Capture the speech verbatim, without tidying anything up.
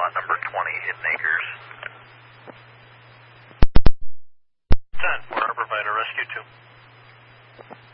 lot number twenty, Hidden Acres. ten, we're our provider, rescue two.